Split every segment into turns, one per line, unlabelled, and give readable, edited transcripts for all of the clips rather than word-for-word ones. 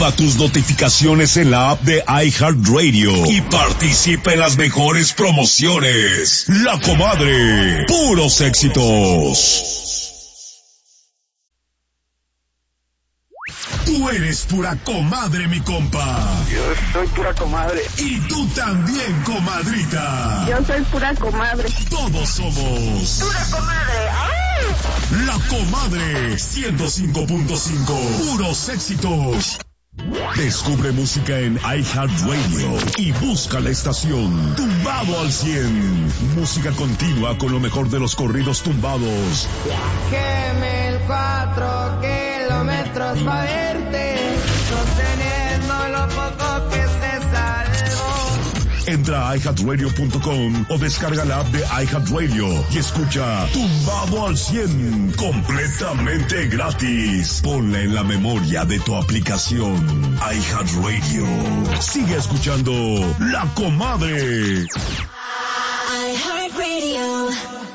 Activa tus notificaciones en la app de iHeartRadio y participa en las mejores promociones. La Comadre, puros éxitos. Tú eres pura comadre, mi compa.
Yo soy pura comadre.
Y tú también, comadrita.
Yo soy pura comadre.
Todos somos
pura comadre. ¡Ay!
La Comadre 105.5. Puros éxitos. Descubre música en iHeartRadio y busca la estación Tumbado al 100. Música continua con lo mejor de los corridos tumbados.
Viajé 1004 kilómetros para verte, sosteniendo lo poco que se salvó.
Entra a iHeartRadio.com o descarga la app de iHeartRadio y escucha Tumbado al 100 completamente gratis. Ponla en la memoria de tu aplicación iHeartRadio. Sigue escuchando La Comadre.
iHeartRadio.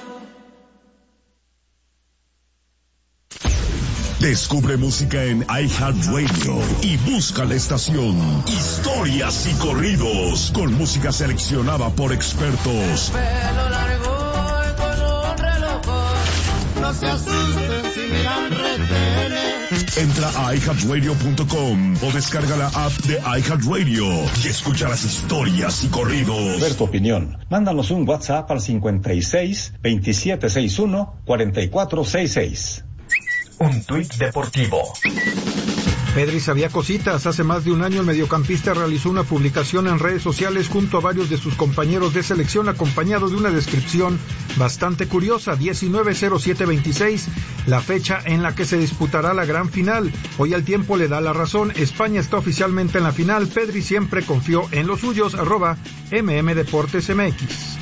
Descubre música en iHeartRadio y busca la estación Historias y Corridos con música seleccionada por expertos.
Pelo largo y con un reloj, no se asusten si miran retenes.
Entra a iHeartRadio.com o descarga la app de iHeartRadio y escucha las historias y corridos.
Ver tu opinión. Mándanos un WhatsApp al 56 2761 4466.
Un tuit deportivo.
Pedri sabía cositas. Hace más de un año el mediocampista realizó una publicación en redes sociales junto a varios de sus compañeros de selección, acompañado de una descripción bastante curiosa. 19/07/26, la fecha en la que se disputará la gran final. Hoy el tiempo le da la razón. España está oficialmente en la final. Pedri siempre confió en los suyos. @mmdeportesmx.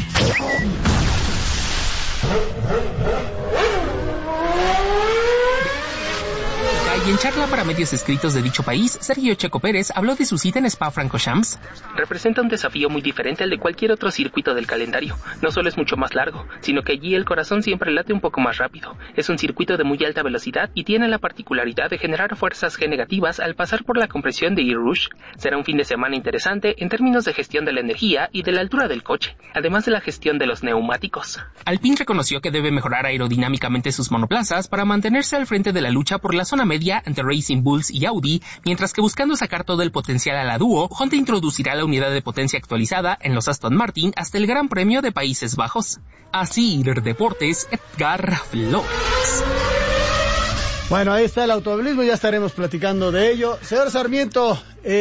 Y en charla para medios escritos de dicho país, Sergio Checo Pérez habló de su cita en Spa-Francorchamps.
Representa un desafío muy diferente al de cualquier otro circuito del calendario. No solo es mucho más largo, sino que allí el corazón siempre late un poco más rápido. Es un circuito de muy alta velocidad y tiene la particularidad de generar fuerzas G negativas al pasar por la compresión de Eau Rouge. Será un fin de semana interesante en términos de gestión de la energía y de la altura del coche, además de la gestión de los neumáticos.
Alpine reconoció que debe mejorar aerodinámicamente sus monoplazas para mantenerse al frente de la lucha por la zona media entre Racing Bulls y Audi, mientras que buscando sacar todo el potencial a la dúo, Honda introducirá la unidad de potencia actualizada en los Aston Martin hasta el Gran Premio de Países Bajos. Así, Deportes, Edgar Flores.
Bueno, ahí está el automovilismo, ya estaremos platicando de ello. Señor Sarmiento,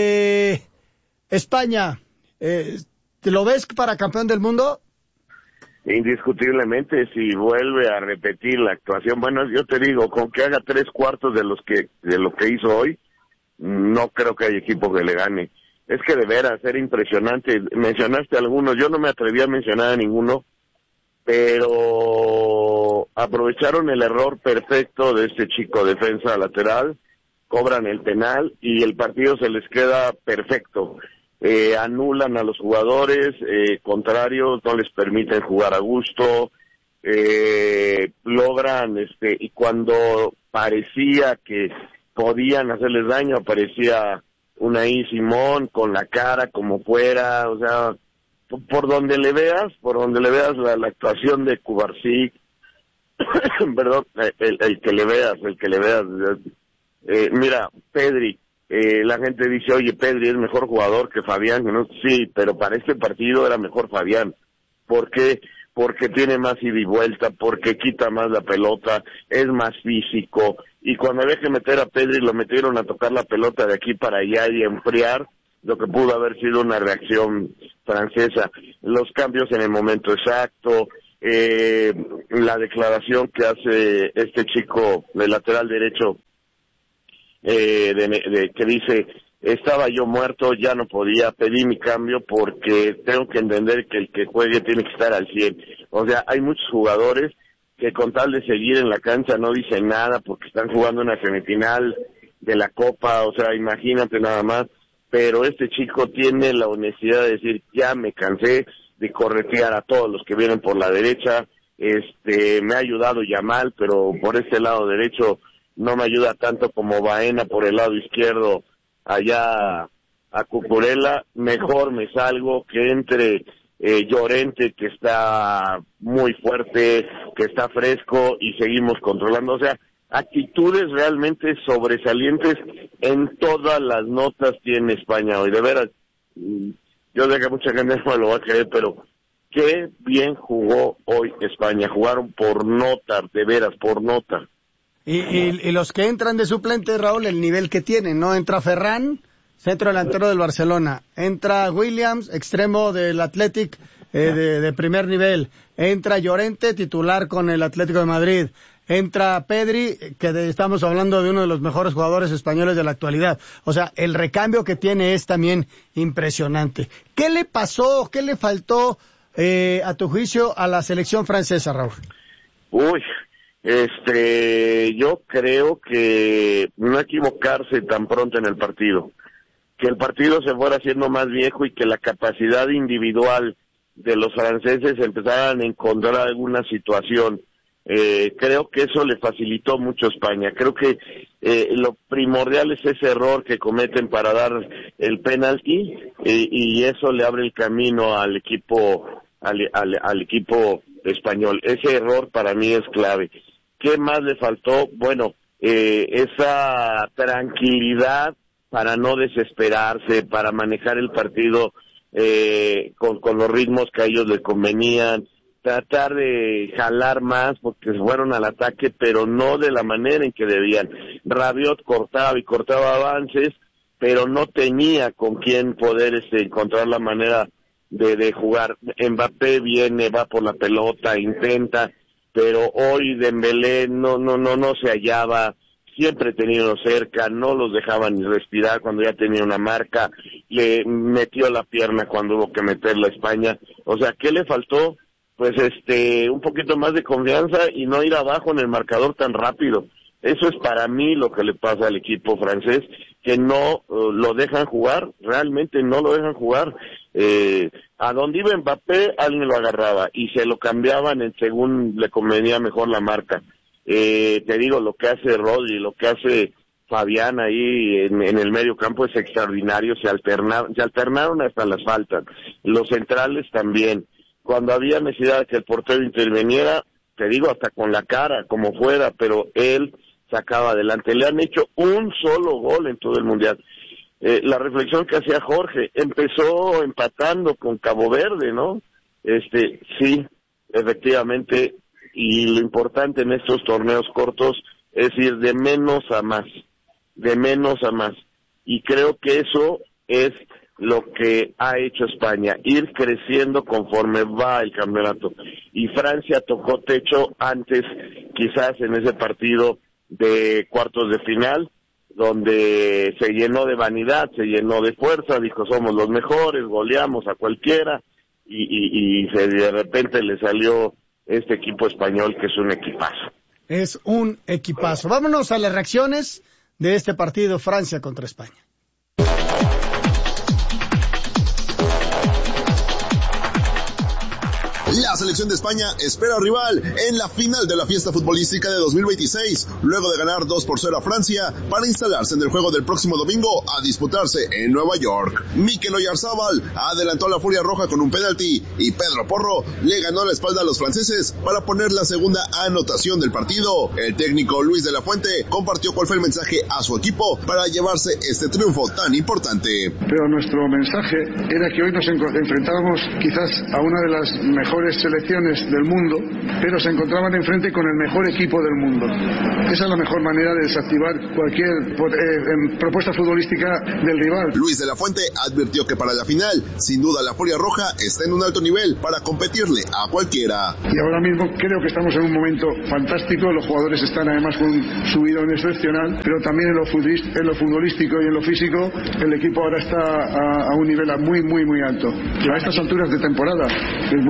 España, ¿te lo ves para campeón del mundo?
Indiscutiblemente, si vuelve a repetir la actuación, bueno, yo te digo, con que haga 3/4 de lo que hizo hoy, no creo que haya equipo que le gane. Es que de veras, era impresionante. Mencionaste algunos, yo no me atreví a mencionar a ninguno, pero aprovecharon el error perfecto de este chico defensa lateral, cobran el penal y el partido se les queda perfecto. Anulan a los jugadores contrarios, no les permiten jugar a gusto, logran, y cuando parecía que podían hacerles daño, aparecía Unai Simón con la cara como fuera, o sea, por donde le veas la actuación de Kubarsic, perdón, el que le veas, mira, Pedri, la gente dice, oye, Pedri es mejor jugador que Fabián, ¿no? Sí, pero para este partido era mejor Fabián. ¿Por qué? Porque tiene más ida y vuelta, porque quita más la pelota, es más físico, y cuando había que meter a Pedri lo metieron a tocar la pelota de aquí para allá y a enfriar lo que pudo haber sido una reacción francesa. Los cambios en el momento exacto, la declaración que hace este chico del lateral derecho, que dice, estaba yo muerto, ya no podía, pedí mi cambio porque tengo que entender que el que juegue tiene que estar al 100. O sea, hay muchos jugadores que con tal de seguir en la cancha no dicen nada porque están jugando una semifinal de la Copa, o sea, imagínate nada más, pero este chico tiene la honestidad de decir, ya me cansé de corretear a todos los que vienen por la derecha, me ha ayudado Yamal, pero por este lado derecho no me ayuda tanto como Baena por el lado izquierdo, allá a Cucurella, mejor me salgo que entre Llorente, que está muy fuerte, que está fresco, y seguimos controlando. O sea, actitudes realmente sobresalientes en todas las notas tiene España hoy. De veras, yo sé que mucha gente no lo va a creer, pero qué bien jugó hoy España. Jugaron por nota, de veras, por nota.
Y los que entran de suplente, Raúl, el nivel que tienen, ¿no? Entra Ferran, centro delantero del Barcelona. Entra Williams, extremo del Athletic de primer nivel. Entra Llorente, titular con el Atlético de Madrid. Entra Pedri, que estamos hablando de uno de los mejores jugadores españoles de la actualidad. O sea, el recambio que tiene es también impresionante. ¿Qué le pasó, qué le faltó, a tu juicio, a la selección francesa, Raúl?
Yo creo que no equivocarse tan pronto en el partido, que el partido se fuera haciendo más viejo y que la capacidad individual de los franceses empezaran a encontrar alguna situación. Creo que eso le facilitó mucho a España. Creo que lo primordial es ese error que cometen para dar el penalti, y eso le abre el camino al equipo español. Ese error para mí es clave. ¿Qué más le faltó? Bueno, esa tranquilidad para no desesperarse, para manejar el partido con los ritmos que a ellos les convenían, tratar de jalar más porque fueron al ataque, pero no de la manera en que debían. Rabiot cortaba avances, pero no tenía con quién poder encontrar la manera de jugar. Mbappé va por la pelota, intenta, pero hoy Dembélé no se hallaba, siempre tenido cerca, no los dejaban ni respirar cuando ya tenía una marca, le metió la pierna cuando hubo que meterla a España. O sea, ¿qué le faltó? Pues un poquito más de confianza y no ir abajo en el marcador tan rápido. Eso es para mí lo que le pasa al equipo francés, que no lo dejan jugar, realmente no lo dejan jugar. A donde iba Mbappé, alguien lo agarraba y se lo cambiaban según le convenía mejor la marca. Te digo, lo que hace Rodri, lo que hace Fabián ahí en el medio campo es extraordinario. Se alternaron hasta las faltas. Los centrales también. Cuando había necesidad de que el portero interviniera, te digo, hasta con la cara, como fuera, pero él sacaba adelante. Le han hecho un solo gol en todo el Mundial. La reflexión que hacía Jorge, empezó empatando con Cabo Verde, ¿no? Sí, efectivamente, y lo importante en estos torneos cortos es ir de menos a más, y creo que eso es lo que ha hecho España, ir creciendo conforme va el campeonato, y Francia tocó techo antes, quizás en ese partido de cuartos de final, donde se llenó de vanidad, se llenó de fuerza, dijo somos los mejores, goleamos a cualquiera, y de repente le salió este equipo español, que es un equipazo.
Es un equipazo. Vámonos a las reacciones de este partido, Francia contra España.
La selección de España espera rival en la final de la fiesta futbolística de 2026, luego de ganar 2-0 a Francia para instalarse en el juego del próximo domingo a disputarse en Nueva York. Mikel Oyarzabal adelantó a la Furia Roja con un penalti y Pedro Porro le ganó la espalda a los franceses para poner la segunda anotación del partido. El técnico Luis de la Fuente compartió cuál fue el mensaje a su equipo para llevarse este triunfo tan importante.
Pero nuestro mensaje era que hoy nos enfrentábamos quizás a una de las mejores selecciones del mundo, pero se encontraban enfrente con el mejor equipo del mundo. Esa es la mejor manera de desactivar cualquier propuesta futbolística del rival.
Luis de la Fuente advirtió que para la final, sin duda la Furia Roja está en un alto nivel para competirle a cualquiera.
Y ahora mismo creo que estamos en un momento fantástico, los jugadores están además con un subidón excepcional, pero también en lo futbolístico y en lo físico, el equipo ahora está a un nivel muy alto. A estas alturas de temporada es muy difícil.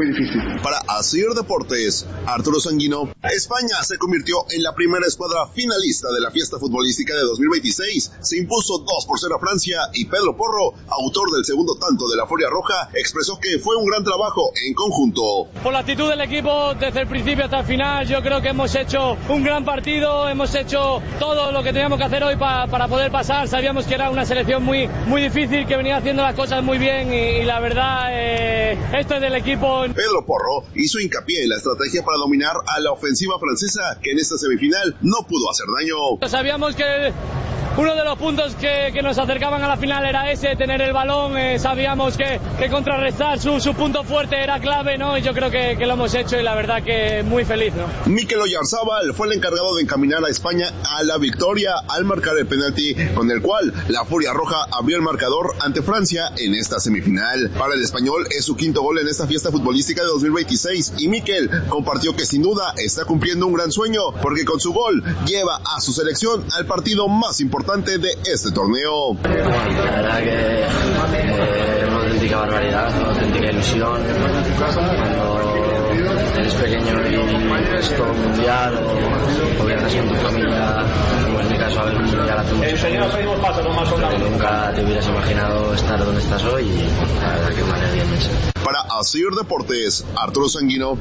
Para Asir Deportes, Arturo Sanguino. España se convirtió en la primera escuadra finalista de la fiesta futbolística de 2026. Se impuso 2-0 a Francia y Pedro Porro, autor del segundo tanto de la Furia Roja, expresó que fue un gran trabajo en conjunto.
Por la actitud del equipo desde el principio hasta el final, yo creo que hemos hecho un gran partido, hemos hecho todo lo que teníamos que hacer hoy para poder pasar. Sabíamos que era una selección muy difícil, que venía haciendo las cosas muy bien y la verdad, esto es del equipo.
Pedro Porro hizo hincapié en la estrategia para dominar a la ofensiva francesa, que en esta semifinal no pudo hacer daño.
Sabíamos que uno de los puntos que nos acercaban a la final era ese, tener el balón. Sabíamos que contrarrestar su punto fuerte era clave, ¿no? Y yo creo que lo hemos hecho y la verdad que muy feliz, ¿no?
Mikel Oyarzábal fue el encargado de encaminar a España a la victoria al marcar el penalti con el cual la Furia Roja abrió el marcador ante Francia en esta semifinal. Para el español es su quinto gol en esta fiesta futbolística de 2026 y Mikel compartió que sin duda está cumpliendo un gran sueño porque con su gol lleva a su selección al partido más importante de este torneo.
La verdad que una auténtica barbaridad, una auténtica ilusión. Cuando eres pequeño y es todo mundial o viajas con tu familia, como en mi caso a ver un mundial hace muchos años, pero nunca te hubieras imaginado estar donde estás hoy y la verdad que una alegría inmensa.
Para Asir Deportes, Arturo Sanguino.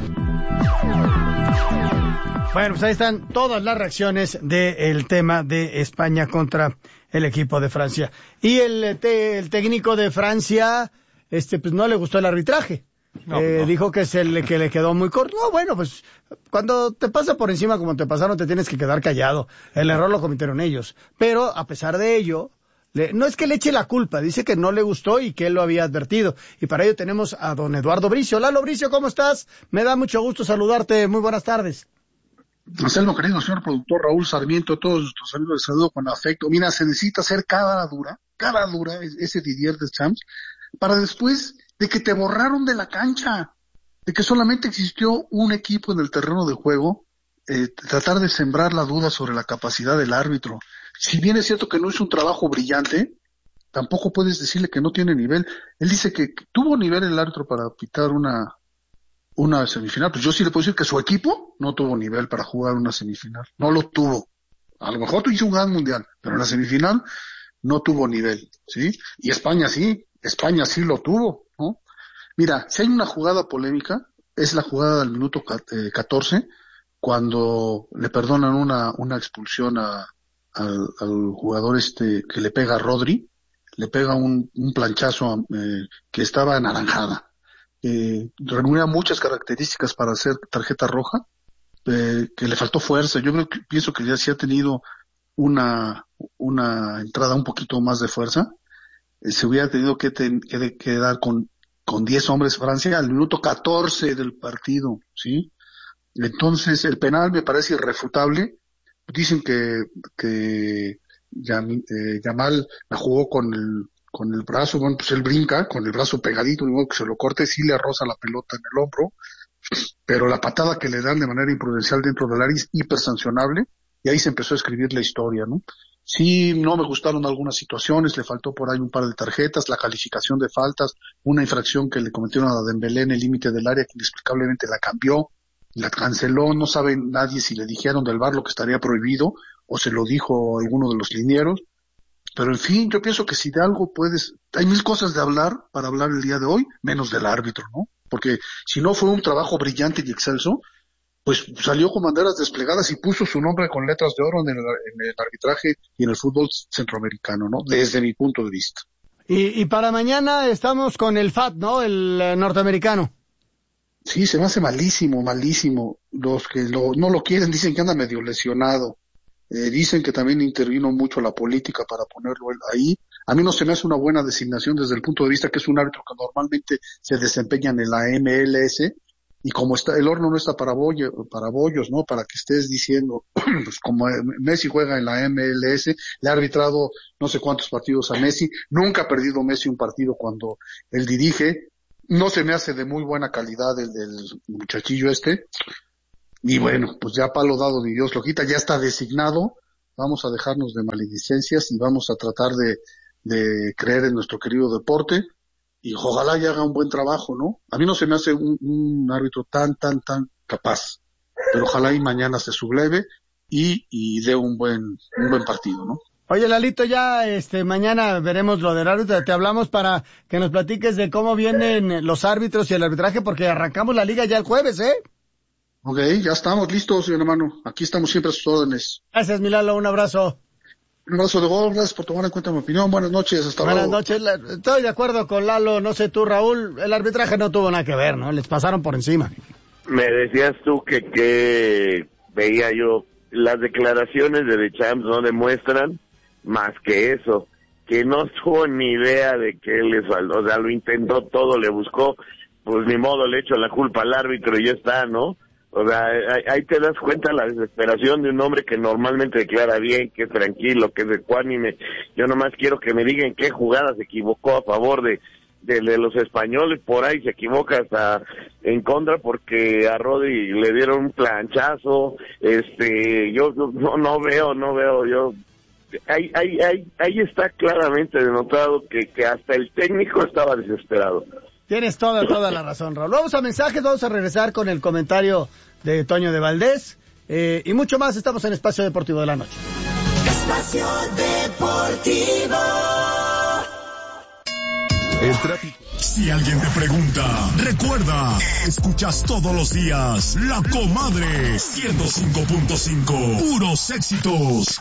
Bueno, pues ahí están todas las reacciones del tema de España contra el equipo de Francia. Y el técnico de Francia, pues no le gustó el arbitraje. No. Dijo que le quedó muy corto. No, bueno, pues cuando te pasa por encima como te pasaron, te tienes que quedar callado. El error lo cometieron ellos. Pero a pesar de ello, no es que le eche la culpa, dice que no le gustó y que él lo había advertido. Y para ello tenemos a don Eduardo Bricio. Lalo Bricio, ¿cómo estás? Me da mucho gusto saludarte. Muy buenas tardes.
Anselmo, querido señor productor, Raúl Sarmiento, todos nuestros amigos, les saludo con afecto. Mira, se necesita hacer cara dura, ese Didier Deschamps, para después de que te borraron de la cancha, de que solamente existió un equipo en el terreno de juego, tratar de sembrar la duda sobre la capacidad del árbitro. Si bien es cierto que no hizo un trabajo brillante, tampoco puedes decirle que no tiene nivel. Él dice que tuvo nivel el árbitro para pitar una semifinal. Pues yo sí le puedo decir que su equipo no tuvo nivel para jugar una semifinal. No lo tuvo. A lo mejor hizo un gran mundial, pero en la semifinal no tuvo nivel, ¿sí? Y España sí lo tuvo, ¿no? Mira, si hay una jugada polémica, es la jugada del minuto 14, cuando le perdonan una expulsión al jugador que le pega a Rodri, le pega un planchazo que estaba anaranjada. Reunía muchas características para hacer tarjeta roja, que le faltó fuerza. Yo pienso que ya sí ha tenido una entrada un poquito más de fuerza. Se hubiera tenido que dar con 10 hombres Francia al minuto 14 del partido, ¿sí? Entonces el penal me parece irrefutable. Dicen que Yamal la jugó con el brazo, bueno, pues él brinca con el brazo pegadito, de modo que se lo corte, sí le roza la pelota en el hombro, pero la patada que le dan de manera imprudencial dentro del área es hipersancionable, y ahí se empezó a escribir la historia, ¿no? Sí, no me gustaron algunas situaciones, le faltó por ahí un par de tarjetas, la calificación de faltas, una infracción que le cometieron a Dembélé en el límite del área que inexplicablemente la cambió, la canceló, no sabe nadie si le dijeron del VAR lo que estaría prohibido, o se lo dijo alguno de los linieros. Pero en fin, yo pienso que si de algo hay mil cosas de hablar para hablar el día de hoy, menos del árbitro, ¿no? Porque si no fue un trabajo brillante y excelso, pues salió con banderas desplegadas y puso su nombre con letras de oro en el arbitraje y en el fútbol centroamericano, ¿no? Desde mi punto de vista.
Y para mañana estamos con el FAT, ¿no? El norteamericano.
Sí, se me hace malísimo. Los que no lo quieren dicen que anda medio lesionado. Dicen que también intervino mucho la política para ponerlo ahí. A mí no se me hace una buena designación desde el punto de vista que es un árbitro que normalmente se desempeña en la MLS, y como el horno no está para bollos, ¿no? Para que estés diciendo, pues como Messi juega en la MLS, le ha arbitrado no sé cuántos partidos a Messi, nunca ha perdido Messi un partido cuando él dirige, no se me hace de muy buena calidad el muchachillo y bueno, pues ya palo dado ni Dios lo quita, ya está designado, vamos a dejarnos de maledicencias y vamos a tratar de creer en nuestro querido deporte. y ojalá y haga un buen trabajo, ¿no? A mí no se me hace un árbitro tan capaz, pero ojalá y mañana se subleve y dé un buen partido, ¿no?
Oye, Lalito, ya mañana veremos lo del árbitro. Te hablamos para que nos platiques de cómo vienen los árbitros y el arbitraje, porque arrancamos la liga ya el jueves, ¿eh?
Ok, ya estamos listos, hermano. Aquí estamos siempre a sus órdenes.
Gracias, mi Lalo, un abrazo.
Un abrazo de gol, gracias por tomar en cuenta mi opinión. Buenas noches, hasta luego.
Buenas noches, estoy de acuerdo con Lalo, no sé tú, Raúl, el arbitraje no tuvo nada que ver, ¿no? Les pasaron por encima.
Me decías tú que veía yo, las declaraciones de Deschamps no demuestran más que eso, que no tuvo ni idea de que les faltó, o sea, lo intentó todo, le buscó, pues ni modo, le echo la culpa al árbitro y ya está, ¿no? O sea, ahí te das cuenta la desesperación de un hombre que normalmente declara bien, que es tranquilo, que es ecuánime. Yo nomás quiero que me digan qué jugada se equivocó a favor de los españoles, por ahí se equivoca hasta en contra porque a Rodri le dieron un planchazo. Yo no veo, yo ahí está claramente denotado que hasta el técnico estaba desesperado.
Tienes toda la razón, Raúl. Vamos a mensajes, vamos a regresar con el comentario de Toño de Valdés y mucho más. Estamos en Espacio Deportivo de la Noche.
Espacio Deportivo.
El tráfico. Si alguien te pregunta, recuerda, escuchas todos los días La Comadre 105.5, puros éxitos.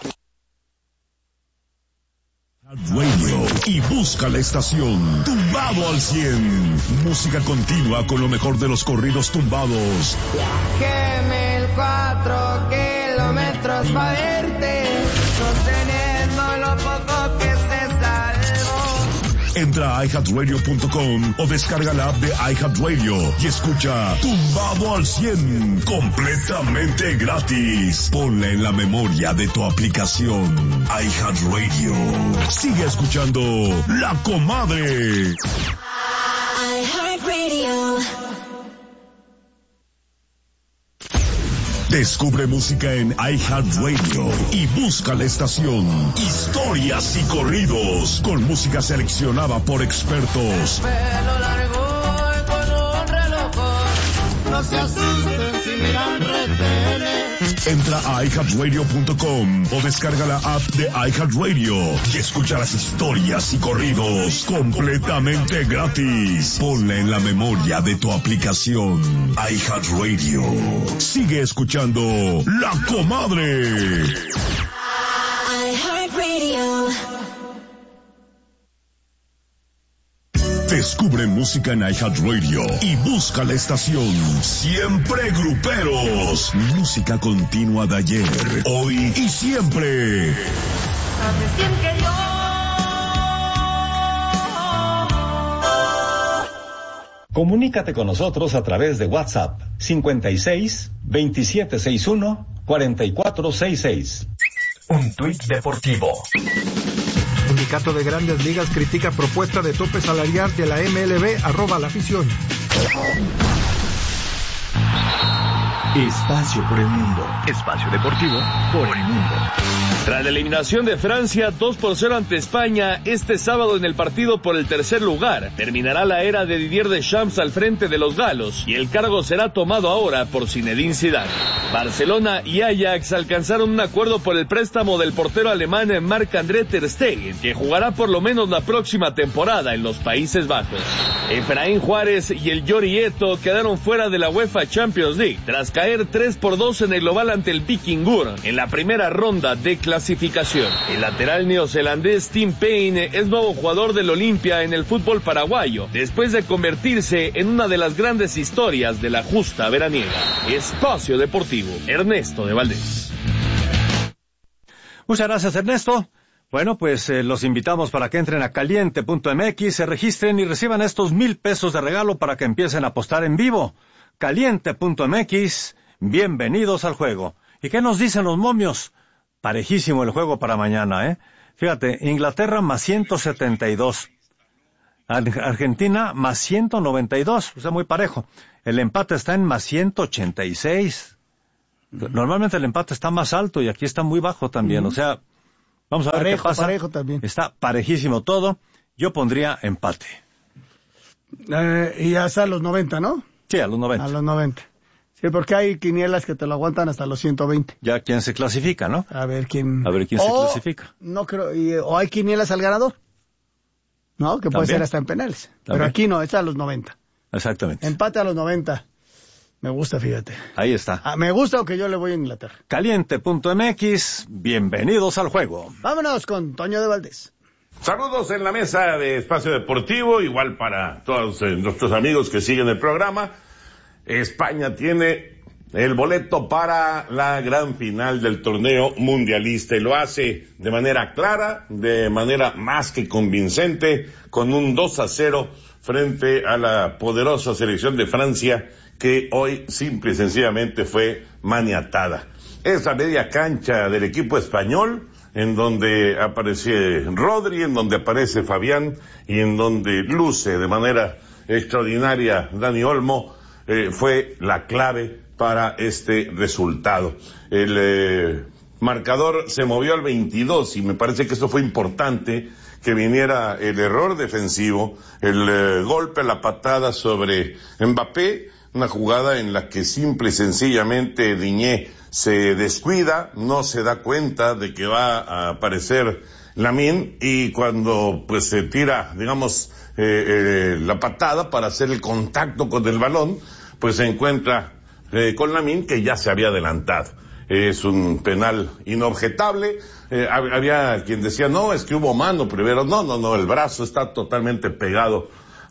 Radio y busca la estación Tumbado al 100. Música continua con lo mejor de los corridos tumbados.
Viajé 1004 kilómetros para verte, sosteniendo lo poco que se salvó.
Entra a iHeartRadio.com o descarga la app de iHeartRadio y escucha Tumbado al 100 completamente gratis. Ponla en la memoria de tu aplicación iHeartRadio. Sigue escuchando La Comadre.
iHeartRadio.
Descubre música en iHeartRadio y busca la estación Historias y Corridos con música seleccionada por expertos.
Pelo largo y con un reloj, no se asusten si miran retenes.
Entra a iHeartRadio.com o descarga la app de iHeartRadio y escucha las historias y corridos completamente gratis. Ponla en la memoria de tu aplicación iHeartRadio. Sigue escuchando La Comadre.
iHeartRadio.
Descubre música en iHeartRadio y busca la estación Siempre Gruperos. Música continua de ayer, hoy y siempre.
Comunícate con nosotros a través de WhatsApp 56 2761 4466.
Un tuit deportivo.
Sindicato de Grandes Ligas critica propuesta de tope salarial de la MLB, @la afición.
Espacio por el mundo. Espacio deportivo por el mundo.
Tras la eliminación de Francia 2-0 ante España este sábado en el partido por el tercer lugar, terminará la era de Didier Deschamps al frente de los galos y el cargo será tomado ahora por Zinedine Zidane. Barcelona y Ajax alcanzaron un acuerdo por el préstamo del portero alemán Marc-André ter Stegen, que jugará por lo menos la próxima temporada en los Países Bajos. Efraín Juárez y el Yori Eto quedaron fuera de la UEFA Champions League tras caer 3-2 en el global ante el Vikingur en la primera ronda de clasificación. El lateral neozelandés Tim Payne es nuevo jugador del Olimpia en el fútbol paraguayo, después de convertirse en una de las grandes historias de la justa veraniega. Espacio Deportivo, Ernesto de Valdés.
Muchas gracias, Ernesto. Bueno, pues los invitamos para que entren a caliente.mx, se registren y reciban estos 1,000 pesos de regalo para que empiecen a apostar en vivo. Caliente.mx, bienvenidos al juego. ¿Y qué nos dicen los momios? Parejísimo el juego para mañana, ¿eh? Fíjate, Inglaterra más 172. Argentina más 192, o sea, muy parejo. El empate está en más 186. Normalmente el empate está más alto y aquí está muy bajo también, o sea, vamos a ver qué pasa.
Parejo también.
Está parejísimo todo. Yo pondría empate.
Y hasta los 90, ¿no?
Sí, a los 90.
A los 90. Sí, porque hay quinielas que te lo aguantan hasta los 120.
Ya quién se clasifica, ¿no?
A ver quién
se clasifica.
No creo, o hay quinielas al ganador, ¿no? Que puede ser hasta en penales. ¿También? Pero aquí no, es a los 90.
Exactamente.
Empate a los 90. Me gusta, fíjate.
Ahí está.
Me gusta, aunque yo le voy a Inglaterra.
Caliente.mx, bienvenidos al juego.
Vámonos con Toño de Valdés.
Saludos en la mesa de Espacio Deportivo, igual para todos nuestros amigos que siguen el programa. España tiene el boleto para la gran final del torneo mundialista y lo hace de manera clara, de manera más que convincente, con un 2-0 frente a la poderosa selección de Francia, que hoy simple y sencillamente fue maniatada. Es la media cancha del equipo español, en donde aparece Rodri, en donde aparece Fabián y en donde luce de manera extraordinaria Dani Olmo, fue la clave para este resultado. El marcador se movió al 22 y me parece que esto fue importante, que viniera el error defensivo, el golpe, la patada sobre Mbappé, una jugada en la que simple y sencillamente Digne se descuida, no se da cuenta de que va a aparecer Lamine, y cuando pues se tira, digamos, la patada para hacer el contacto con el balón, pues se encuentra con Lamine, que ya se había adelantado. Es un penal inobjetable. Había quien decía, no, es que hubo mano primero. No, el brazo está totalmente pegado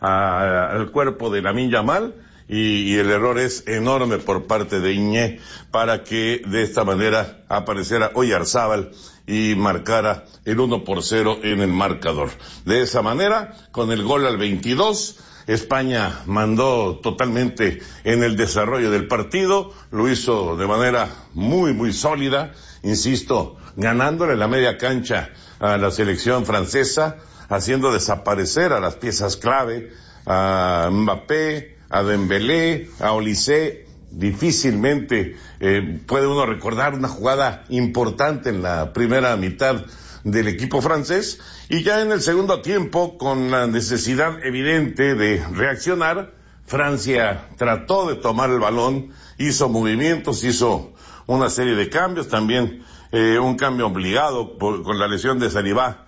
al cuerpo de Lamine Yamal, y el error es enorme por parte de Iñé para que de esta manera apareciera Oyarzábal y marcara el 1-0 en el marcador. De esa manera, con el gol al 22, España mandó totalmente en el desarrollo del partido, lo hizo de manera muy, muy sólida, insisto, ganándole la media cancha a la selección francesa, haciendo desaparecer a las piezas clave, a Mbappé, a Dembélé, a Olise. Difícilmente puede uno recordar una jugada importante en la primera mitad del equipo francés, y ya en el segundo tiempo, con la necesidad evidente de reaccionar, Francia trató de tomar el balón, hizo movimientos, hizo una serie de cambios, también un cambio obligado con la lesión de Saliba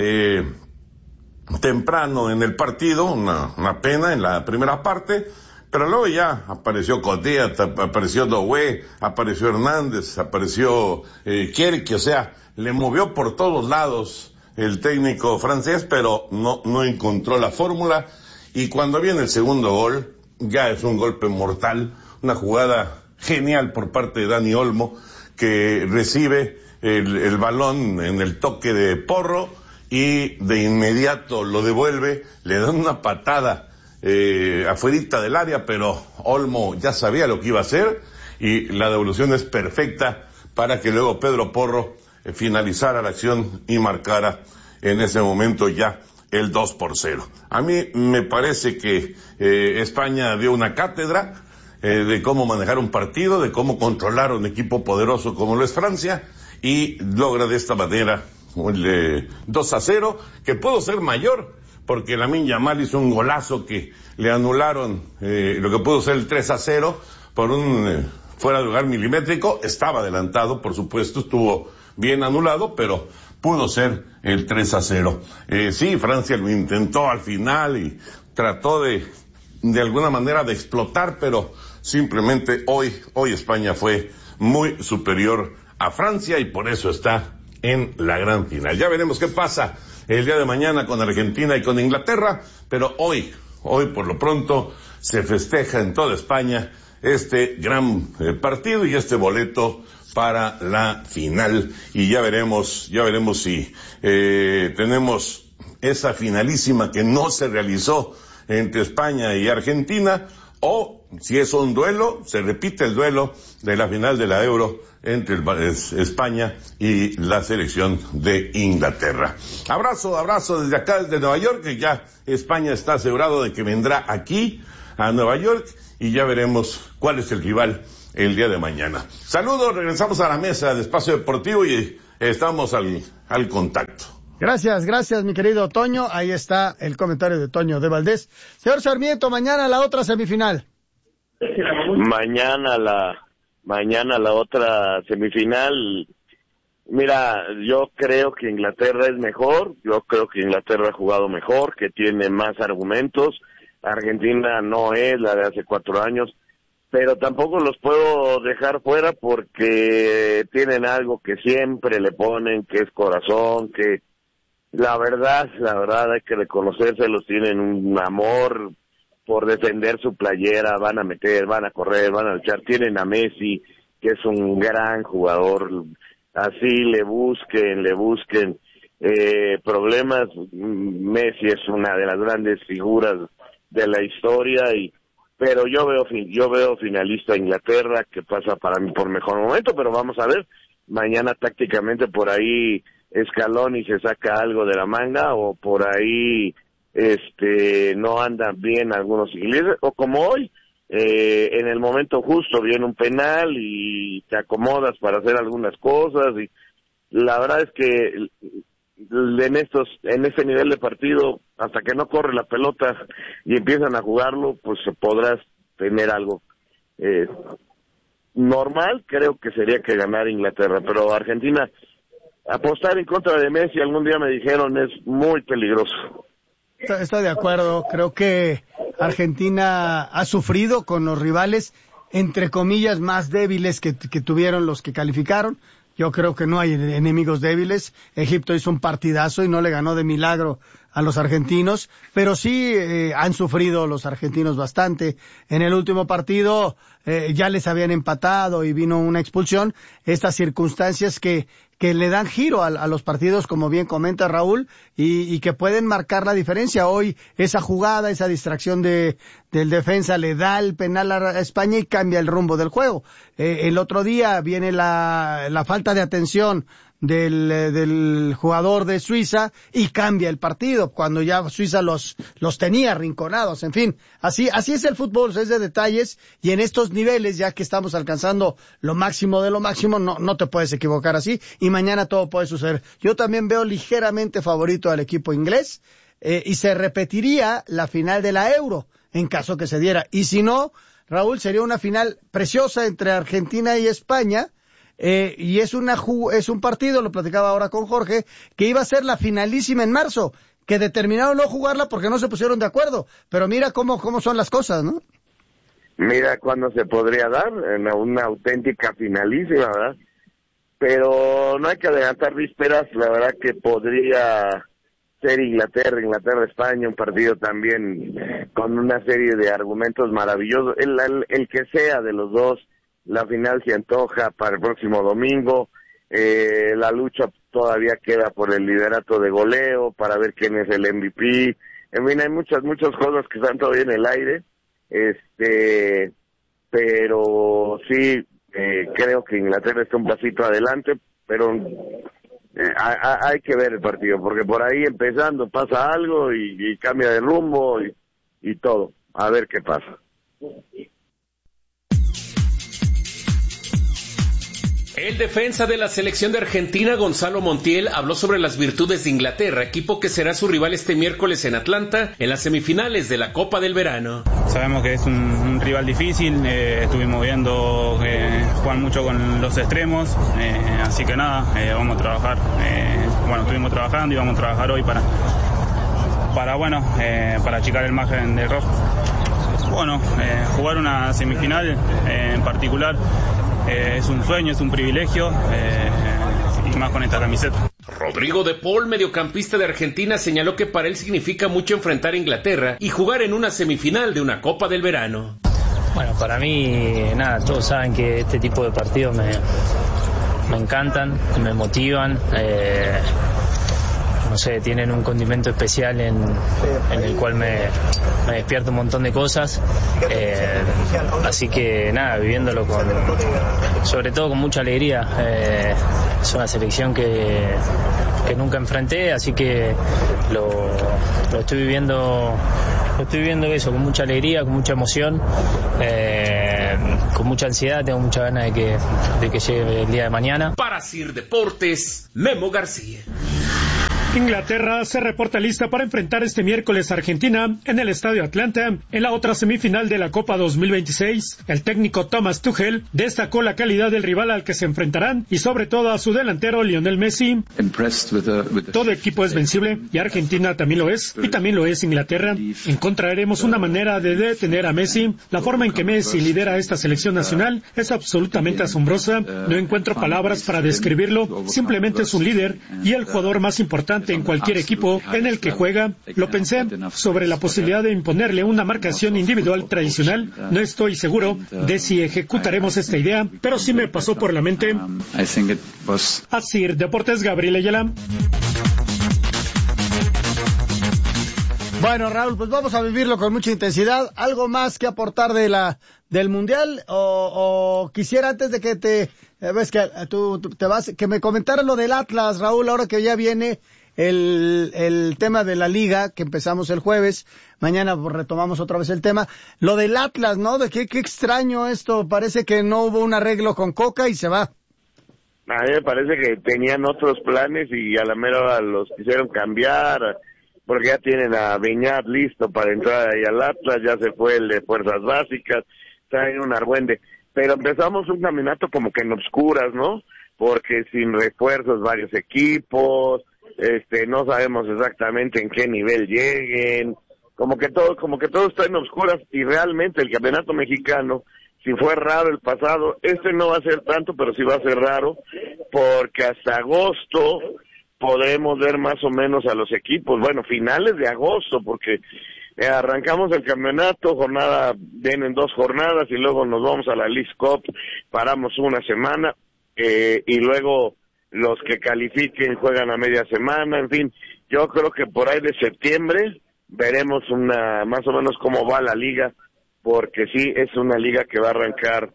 temprano en el partido, una pena en la primera parte, pero luego ya apareció Coté, apareció Doué, apareció Hernández, apareció Kierke, o sea, le movió por todos lados el técnico francés, pero no encontró la fórmula, y cuando viene el segundo gol, ya es un golpe mortal, una jugada genial por parte de Dani Olmo, que recibe el balón en el toque de Porro, y de inmediato lo devuelve, le dan una patada afuerita del área, pero Olmo ya sabía lo que iba a hacer, y la devolución es perfecta para que luego Pedro Porro finalizara la acción y marcara en ese momento ya el 2-0. A mí me parece que España dio una cátedra de cómo manejar un partido, de cómo controlar un equipo poderoso como lo es Francia, y logra de esta manera el 2-0, que pudo ser mayor, porque Lamine Yamal hizo un golazo que le anularon lo que pudo ser el 3-0 por un fuera de lugar milimétrico. Estaba adelantado, por supuesto, estuvo bien anulado, pero pudo ser el 3-0. Sí, Francia lo intentó al final y trató de alguna manera de explotar, pero simplemente hoy España fue muy superior a Francia, y por eso está en la gran final. Ya veremos qué pasa el día de mañana con Argentina y con Inglaterra, pero hoy por lo pronto se festeja en toda España este gran partido y este boleto para la final, y ya veremos si tenemos esa finalísima que no se realizó entre España y Argentina, o si es un duelo, se repite el duelo de la final de la Euro entre España y la selección de Inglaterra. Abrazo desde acá, desde Nueva York, que ya España está asegurado de que vendrá aquí a Nueva York, y ya veremos cuál es el rival el día de mañana. Saludos, regresamos a la mesa de Espacio Deportivo y estamos al contacto.
Gracias, mi querido Toño. Ahí está el comentario de Toño de Valdés. Señor Sarmiento, mañana la otra semifinal.
Mañana la otra semifinal. Mira, yo creo que Inglaterra es mejor. Yo creo que Inglaterra ha jugado mejor, que tiene más argumentos. Argentina no es la de hace 4 años. Pero tampoco los puedo dejar fuera porque tienen algo que siempre le ponen, que es corazón, que la verdad hay que reconocérselos, tienen un amor por defender su playera, van a meter, van a correr, van a luchar, tienen a Messi, que es un gran jugador, así le busquen problemas. Messi es una de las grandes figuras de la historia, pero yo veo finalista Inglaterra, que pasa para mí por mejor momento, pero vamos a ver, mañana tácticamente por ahí Scaloni se saca algo de la manga, o por ahí no andan bien algunos ingleses, o como hoy, en el momento justo viene un penal y te acomodas para hacer algunas cosas, y la verdad es que en este nivel de partido, hasta que no corre la pelota y empiezan a jugarlo, pues podrás tener algo normal. Creo que sería que ganara Inglaterra, pero Argentina, apostar en contra de Messi, algún día me dijeron, es muy peligroso.
Estoy de acuerdo, creo que Argentina ha sufrido con los rivales, entre comillas, más débiles que tuvieron los que calificaron. Yo creo que no hay enemigos débiles. Egipto hizo un partidazo y no le ganó de milagro a los argentinos, pero sí han sufrido los argentinos bastante. En el último partido ya les habían empatado y vino una expulsión. Estas circunstancias que le dan giro a los partidos, como bien comenta Raúl, y que pueden marcar la diferencia. Hoy esa jugada, esa distracción del defensa le da el penal a España y cambia el rumbo del juego. El otro día viene la falta de atención del jugador de Suiza y cambia el partido cuando ya Suiza los tenía arrinconados. En fin, así es el fútbol, es de detalles, y en estos niveles, ya que estamos alcanzando lo máximo de lo máximo, no te puedes equivocar así, y mañana todo puede suceder. Yo también veo ligeramente favorito al equipo inglés, y se repetiría la final de la Euro en caso que se diera, y si no, Raúl, sería una final preciosa entre Argentina y España. Y es un partido, lo platicaba ahora con Jorge, que iba a ser la finalísima en marzo, que determinaron no jugarla porque no se pusieron de acuerdo, pero mira cómo son las cosas, ¿no?
Mira cuándo se podría dar, una auténtica finalísima, ¿verdad? Pero no hay que adelantar vísperas, la verdad que podría ser Inglaterra-España, un partido también con una serie de argumentos maravillosos, el que sea de los dos. La final se antoja para el próximo domingo. La lucha todavía queda por el liderato de goleo, para ver quién es el MVP. En fin, hay muchas cosas que están todavía en el aire. Pero sí, creo que Inglaterra está un pasito adelante, pero hay que ver el partido, porque por ahí empezando pasa algo y cambia de rumbo y todo. A ver qué pasa.
El defensa de la selección de Argentina, Gonzalo Montiel, habló sobre las virtudes de Inglaterra, equipo que será su rival este miércoles en Atlanta, en las semifinales de la Copa del Verano.
Sabemos que es un rival difícil, estuvimos viendo que juegan mucho con los extremos, así que nada, vamos a trabajar, estuvimos trabajando y vamos a trabajar hoy para achicar el margen de error. Jugar una semifinal en particular es un sueño, es un privilegio, y más con esta camiseta.
Rodrigo de Paul, mediocampista de Argentina, señaló que para él significa mucho enfrentar a Inglaterra y jugar en una semifinal de una Copa del Verano.
Bueno, para mí, todos saben que este tipo de partidos me encantan, me motivan. Tienen un condimento especial en el cual me despierta un montón de cosas, así que viviéndolo sobre todo con mucha alegría. Es una selección que nunca enfrenté, así que lo estoy viviendo eso con mucha alegría, con mucha emoción, con mucha ansiedad. Tengo mucha ganas de que llegue el día de mañana.
Para CIR Deportes, Memo García.
Inglaterra se reporta lista para enfrentar este miércoles a Argentina en el Estadio Atlanta en la otra semifinal de la Copa 2026. El técnico Thomas Tuchel destacó la calidad del rival al que se enfrentarán y sobre todo a su delantero Lionel Messi. Todo equipo es vencible y Argentina también lo es y también lo es Inglaterra. Encontraremos una manera de detener a Messi. La forma en que Messi lidera esta selección nacional es absolutamente asombrosa. No encuentro palabras para describirlo. Simplemente es un líder y el jugador más importante en cualquier equipo en el que juega. Lo pensé sobre la posibilidad de imponerle una marcación individual tradicional. No estoy seguro de si ejecutaremos esta idea, pero sí me pasó por la mente. Así, Deportes, Gabriel Ayala.
Bueno, Raúl, pues vamos a vivirlo con mucha intensidad. ¿Algo más que aportar del Mundial? O quisiera, antes de que ves que tú te vas, que me comentaras lo del Atlas, Raúl, ahora que ya viene el tema de la liga, que empezamos el jueves, mañana retomamos otra vez el tema, lo del Atlas, ¿no? De qué extraño esto, parece que no hubo un arreglo con Coca y se va.
A mí me parece que tenían otros planes y a la mera hora los quisieron cambiar, porque ya tienen a Beñat listo para entrar ahí al Atlas, ya se fue el de Fuerzas Básicas, está en un argüende, pero empezamos un caminato como que en obscuras, ¿no? Porque sin refuerzos varios equipos, no sabemos exactamente en qué nivel lleguen, como que todo está en obscuras, y realmente el campeonato mexicano, si fue raro el pasado, no va a ser tanto, pero sí va a ser raro, porque hasta agosto podremos ver más o menos a los equipos, bueno, finales de agosto, porque arrancamos el campeonato, vienen 2 jornadas, y luego nos vamos a la Leagues Cup, paramos una semana, y luego los que califiquen juegan a media semana, en fin, yo creo que por ahí de septiembre veremos más o menos cómo va la liga, porque sí, es una liga que va a arrancar,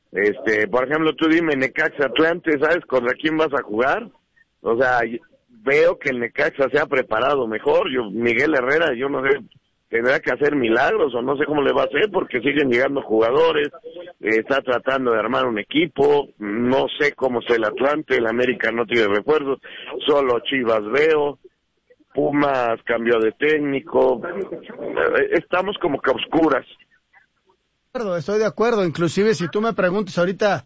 por ejemplo, tú dime, Necaxa Atlante, ¿sabes contra quién vas a jugar? O sea, veo que el Necaxa se ha preparado mejor, Miguel Herrera, yo no sé, tendrá que hacer milagros o no sé cómo le va a hacer porque siguen llegando jugadores, está tratando de armar un equipo, no sé cómo sea el Atlante, el América no tiene refuerzos, solo Chivas veo, Pumas cambió de técnico, estamos como que a oscuras.
Estoy de acuerdo, inclusive si tú me preguntas ahorita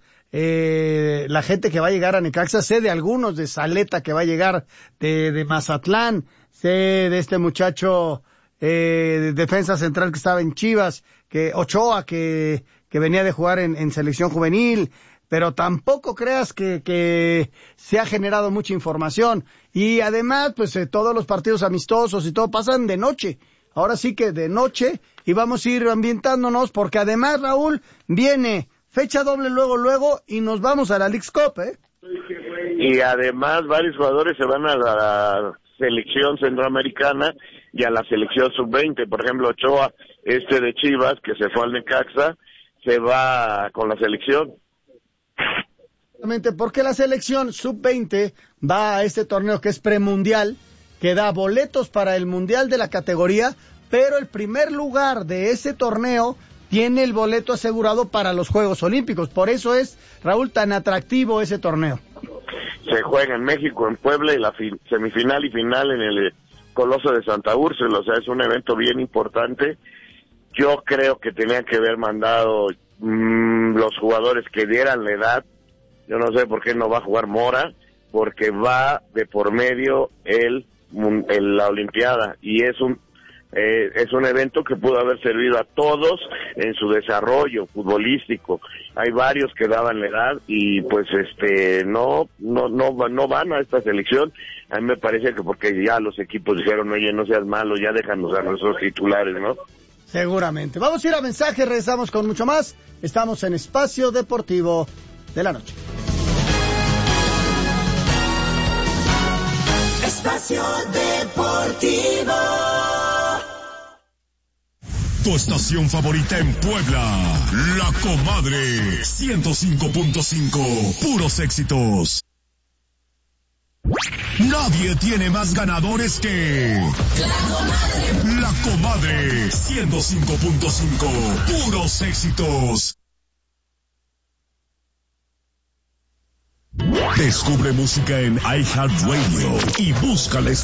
la gente que va a llegar a Necaxa, sé de algunos, de Saleta que va a llegar, de Mazatlán, sé de este muchacho defensa central que estaba en Chivas, que Ochoa, que venía de jugar en selección juvenil, pero tampoco creas que se ha generado mucha información. Y además, pues todos los partidos amistosos y todo pasan de noche. Ahora sí que de noche, y vamos a ir ambientándonos, porque además, Raúl, viene fecha doble luego, y nos vamos a la Leagues Cup,
Y además varios jugadores se van a la selección centroamericana y a la selección sub-20, por ejemplo Ochoa, de Chivas, que se fue al Necaxa, se va con la selección.
Porque la selección sub-20 va a este torneo que es premundial, que da boletos para el mundial de la categoría, pero el primer lugar de ese torneo tiene el boleto asegurado para los Juegos Olímpicos. Por eso es, Raúl, tan atractivo ese torneo.
Se juega en México, en Puebla, y la semifinal y final en el Coloso de Santa Úrsula, o sea, es un evento bien importante. Yo creo que tenían que haber mandado los jugadores que dieran la edad. Yo no sé por qué no va a jugar Mora, porque va de por medio la Olimpiada, y es un evento que pudo haber servido a todos en su desarrollo futbolístico. Hay varios que daban la edad y pues no van a esta selección. A mí me parece que porque ya los equipos dijeron, oye, no seas malo, ya déjanos a nuestros titulares, ¿no?
Seguramente. Vamos a ir a mensaje, regresamos con mucho más. Estamos en Espacio Deportivo de la Noche.
Espacio Deportivo.
Tu estación favorita en Puebla, La Comadre, 105.5, puros éxitos. Nadie tiene más ganadores que La Comadre, 105.5, puros éxitos. Descubre música en iHeartRadio y búscales